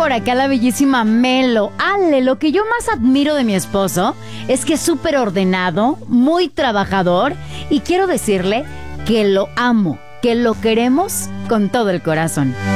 por acá la bellísima Melo. Ale, lo que yo más admiro de mi esposo es que es súper ordenado, muy trabajador y quiero decirle que lo amo, que lo queremos con todo el corazón.